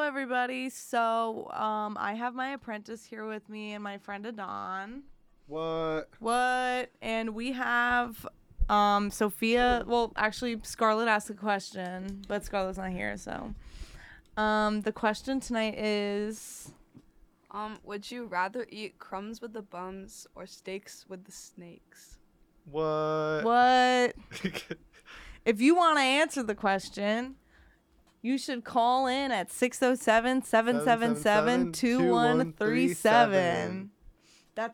everybody. So, I have my apprentice here with me and my friend Adon. What? And we have Sophia. Well, actually, Scarlett asked a question, but Scarlett's not here. So, the question tonight is, would you rather eat crumbs with the bums or steaks with the snakes? what? If you want to answer the question, you should call in at 607-777-2137. That's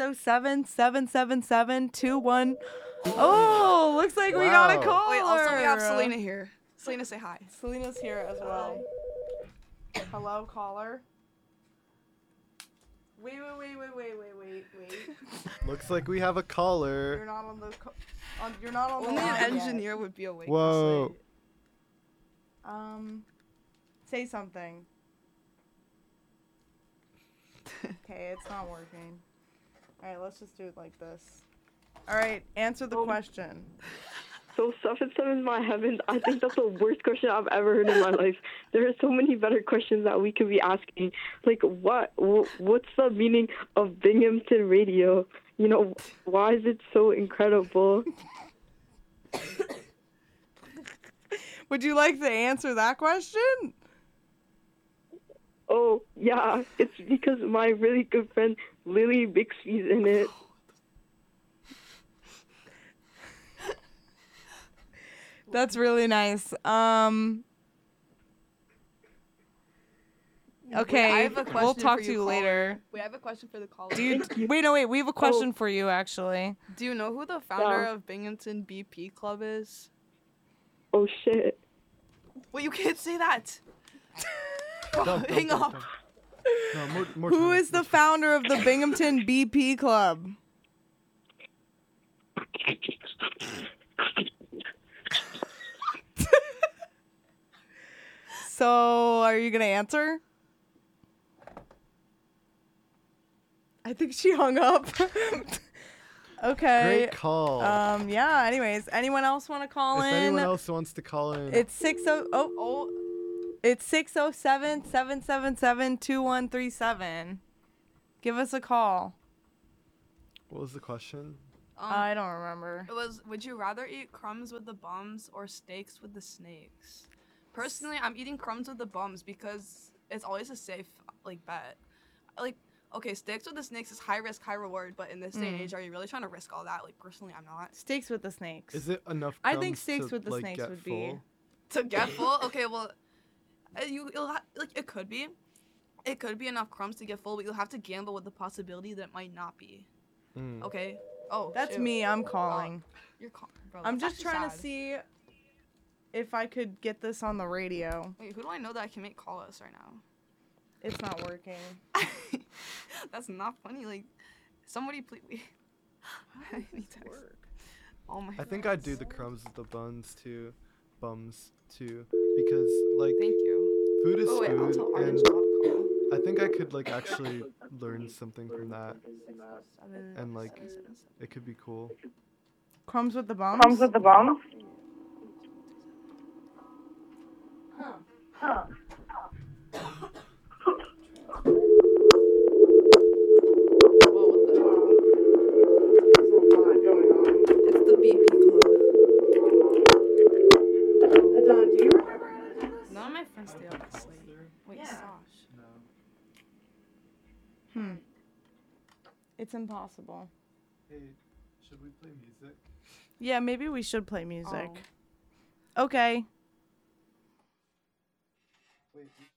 607-777-21. Oh, looks like we got a caller. Wait, also we have Selena here. Selena, say hi. Selena's here as well. Hello, caller. Wait. Looks like we have a caller. You're not on the you're not on the Only line an yet. engineer would be awake. Whoa. This late. Say something. Okay, it's not working. Alright, let's just do it like this. Alright, answer the question. So 7-7 is my heavens. I think that's the worst question I've ever heard in my life. There are so many better questions that we could be asking. Like, what's the meaning of Binghamton Radio? You know, why is it so incredible? Would you like to answer that question? Oh, yeah, it's because my really good friend Lily Bixby's in it. That's really nice. Okay, I have a we'll question talk for to you caller. later. Wait, I have a question for the caller. Wait, we have a question for you, actually. Do you know who the founder of Binghamton BP Club is? Oh, shit. Wait, you can't say that. Don't, Hang don't, up. don't. No, more Who time, is the more time. founder of the Binghamton BP Club? So, are you gonna answer? I think she hung up. Okay. Great call. Yeah, anyways, anyone else want to call if in? anyone else wants to call in, It's 607-777-2137. Give us a call. what was the question? I don't remember. It was, would you rather eat crumbs with the bums or steaks with the snakes? Personally, I'm eating crumbs with the bums because it's always a safe, bet. Okay, steaks with the snakes is high risk, high reward, but in this day and age, are you really trying to risk all that? Personally, I'm not. Steaks with the snakes. Is it enough? I think crumbs steaks to, with the snakes get would full? be. To get full? Okay, well, it could be. It could be enough crumbs to get full, but you'll have to gamble with the possibility that it might not be. Okay? Oh, That's shoot. me. I'm calling. You're calling, bro. I'm that's just trying to actually see if I could get this on the radio. Wait, who do I know that I can make call us right now? It's not working. That's not funny. Somebody please. I need to Oh my. I think I'd do the crumbs with the bums too, because Thank you. food is Wait, I'll food, tell and Arden to call. I think I could actually learn something from that, and it could be cool. Crumbs with the bums? Comes with the bomb. It's the BP Club. Adon, do you remember how to do this? None of my friends stay up this late. Wait, Yeah. Sash. It's impossible. Hey, should we play music? Yeah, maybe we should play music. Okay. Wait.